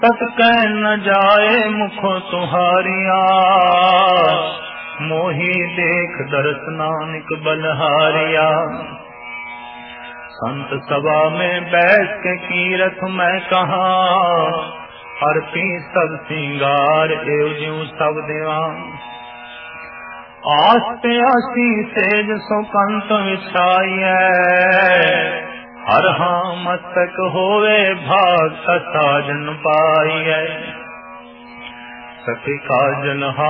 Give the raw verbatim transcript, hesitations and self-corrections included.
तक कह न जाए मुखो तुम्हारिया, मोही देख दर्श नानक बलहारिया। संत सभा में बैठ के कीरत मैं कहा, हरती सब सिंगार एव ज्यों सब दीवान। आस पे आसी सेज सो कंत विछाइए, हर हाँ मस्तक होवे भाग साजन पाइए। सखी काजल